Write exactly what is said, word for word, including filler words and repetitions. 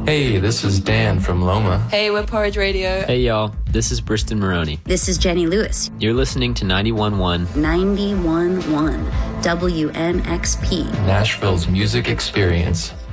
Hey, this is Dan from Loma. Hey, we're Porridge Radio. Hey, y'all. This is Briston Maroney. This is Jenny Lewis. You're listening to ninety-one point one. ninety-one point one W N X P. Nashville's music experience.